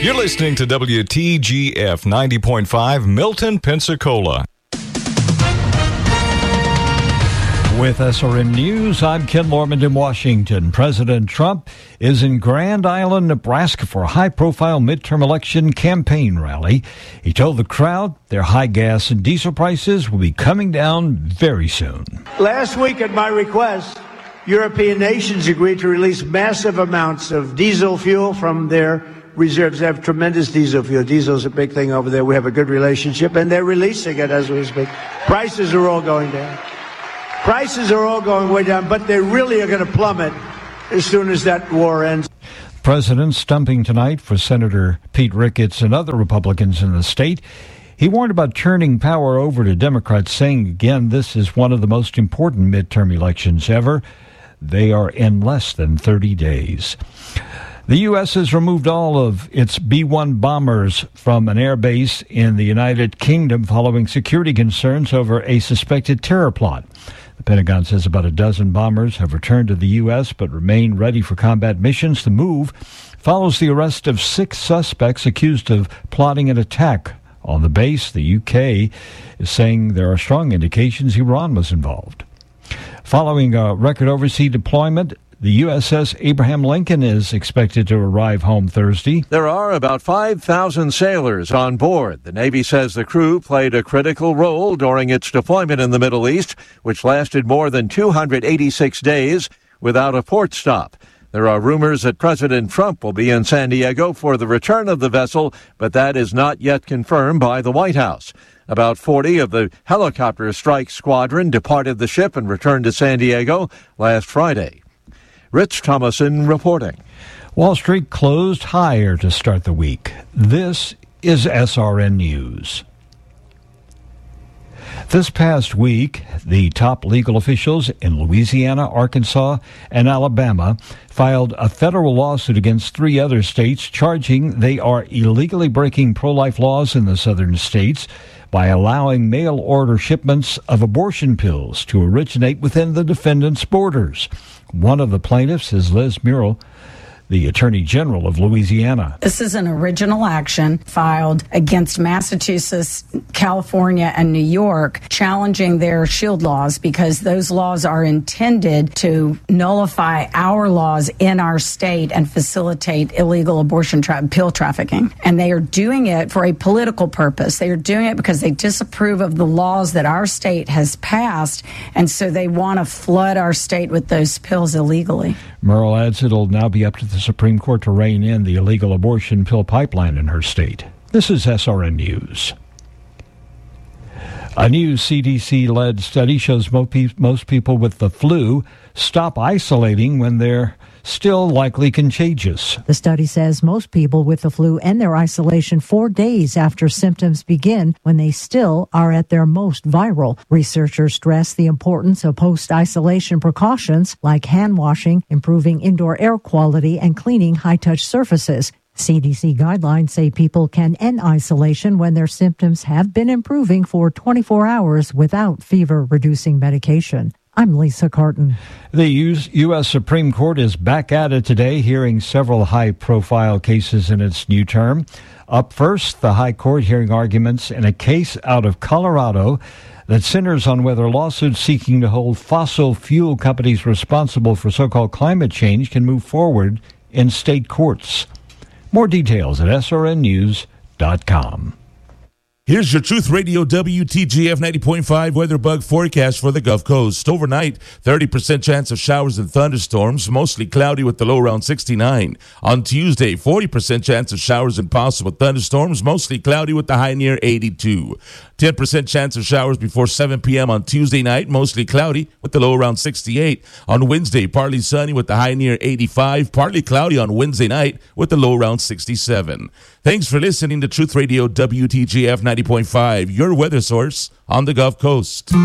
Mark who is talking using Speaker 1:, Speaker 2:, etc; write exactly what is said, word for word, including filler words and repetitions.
Speaker 1: You're listening to W T G F ninety point five, Milton, Pensacola.
Speaker 2: With S R N News, I'm Ken Lorman in Washington. President Trump is in Grand Island, Nebraska for a high-profile midterm election campaign rally. He told the crowd their high gas and diesel prices will be coming down very soon.
Speaker 3: Last week, at my request, European nations agreed to release massive amounts of diesel fuel from their reserves. They have tremendous diesel fuel. Diesel's a big thing over there. We have a good relationship, and they're releasing it as we speak. Prices are all going down. Prices are all going way down, but they really are going to plummet as soon as that war ends.
Speaker 2: President stumping tonight for Senator Pete Ricketts and other Republicans in the state. He warned about turning power over to Democrats, saying again this is one of the most important midterm elections ever. They are in less than thirty days. The U S has removed all of its B one bombers from an air base in the United Kingdom following security concerns over a suspected terror plot. The Pentagon says about a dozen bombers have returned to the U S but remain ready for combat missions. The move follows the arrest of six suspects accused of plotting an attack on the base. The U K is saying there are strong indications Iran was involved. Following a record overseas deployment, the U S S Abraham Lincoln is expected to arrive home Thursday.
Speaker 4: There are about five thousand sailors on board. The Navy says the crew played a critical role during its deployment in the Middle East, which lasted more than two hundred eighty-six days without a port stop. There are rumors that President Trump will be in San Diego for the return of the vessel, but that is not yet confirmed by the White House. About forty of the helicopter strike squadron departed the ship and returned to San Diego last Friday. Rich Thomason reporting.
Speaker 2: Wall Street closed higher to start the week. This is S R N News. This past week, the top legal officials in Louisiana, Arkansas, and Alabama filed a federal lawsuit against three other states, charging they are illegally breaking pro-life laws in the southern states by allowing mail-order shipments of abortion pills to originate within the defendants' borders. One of the plaintiffs is Liz Muriel, the Attorney General of Louisiana.
Speaker 5: This is an original action filed against Massachusetts, California, and New York, challenging their shield laws because those laws are intended to nullify our laws in our state and facilitate illegal abortion tra- pill trafficking. And they are doing it for a political purpose. They are doing it because they disapprove of the laws that our state has passed, and so they want to flood our state with those pills illegally.
Speaker 2: Merle adds it'll now be up to the Supreme Court to rein in the illegal abortion pill pipeline in her state. This is S R N News. A new C D C-led study shows most people with the flu stop isolating when they're still likely contagious.
Speaker 6: The study says most people with the flu end their isolation four days after symptoms begin when they still are at their most viral. Researchers stress the importance of post-isolation precautions like hand washing, improving indoor air quality, and cleaning high-touch surfaces. C D C guidelines say people can end isolation when their symptoms have been improving for twenty-four hours without fever-reducing medication. I'm Lisa Carton.
Speaker 2: The U S Supreme Court is back at it today, hearing several high-profile cases in its new term. Up first, the High Court hearing arguments in a case out of Colorado that centers on whether lawsuits seeking to hold fossil fuel companies responsible for so-called climate change can move forward in state courts. More details at S R N news dot com.
Speaker 7: Here's your Truth Radio W T G F ninety point five weather bug forecast for the Gulf Coast. Overnight, thirty percent chance of showers and thunderstorms, mostly cloudy with the low around sixty-nine. On Tuesday, forty percent chance of showers and possible thunderstorms, mostly cloudy with the high near eighty-two. ten percent chance of showers before seven p.m. on Tuesday night, mostly cloudy with the low around sixty-eight. On Wednesday, partly sunny with the high near eighty-five, partly cloudy on Wednesday night with the low around sixty-seven. Thanks for listening to Truth Radio W T G F ninety point five, your weather source on the Gulf Coast.